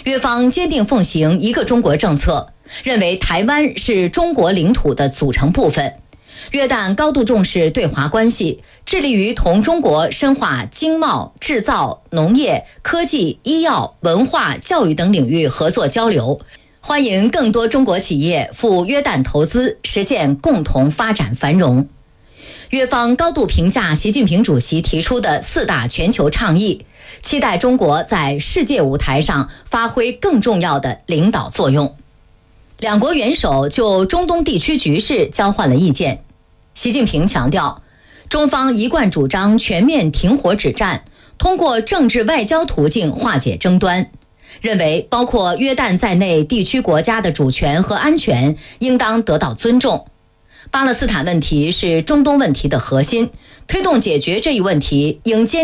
约方坚定奉行一个中国政策，认为台湾是中国领土的组成部分。约旦高度重视对华关系，致力于同中国深化经贸、制造、农业、科技、医药、文化、教育等领域合作交流，欢迎更多中国企业赴约旦投资，实现共同发展繁荣。约方高度评价习近平主席提出的4大全球倡议，期待中国在世界舞台上发挥更重要的领导作用。两国元首就中东地区局势交换了意见。习近平强调，中方一贯主张全面停火止战，通过政治外交途径化解争端，认为包括约旦在内地区国家的主权和安全应当得到尊重。巴勒斯坦问题是中东问题的核心，推动解决这一问题应坚